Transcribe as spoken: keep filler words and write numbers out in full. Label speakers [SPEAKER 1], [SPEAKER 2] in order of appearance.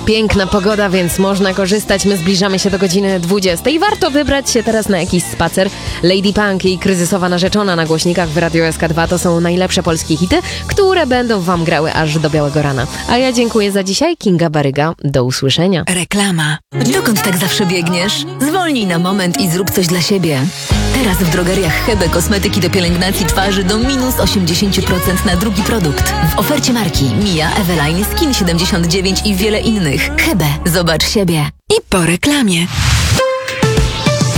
[SPEAKER 1] Piękna pogoda, więc można korzystać. My zbliżamy się do godziny dwudziestej. Warto wybrać się teraz na jakiś spacer. Lady Punk i Kryzysowa Narzeczona na głośnikach w Radio S K dwa to są najlepsze polskie hity, które będą wam grały aż do białego rana. A ja dziękuję za dzisiaj. Kinga Baryga. Do usłyszenia.
[SPEAKER 2] Reklama. Dokąd tak zawsze biegniesz? Zwolnij na moment i zrób coś dla siebie. Teraz w drogeriach Hebe kosmetyki do pielęgnacji twarzy do minus osiemdziesiąt procent na drugi produkt. W ofercie marki Mia, Eveline, Skin siedemdziesiąt dziewięć i wiele innych. Hebe. Zobacz siebie. I po reklamie.